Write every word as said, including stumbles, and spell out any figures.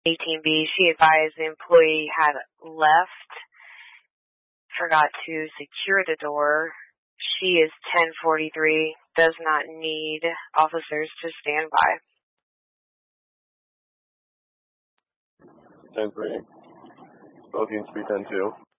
eighteen B, she advised the employee had left, forgot to secure the door. She is ten forty-three, does not need officers to stand by. ten three. Smoking three ten two.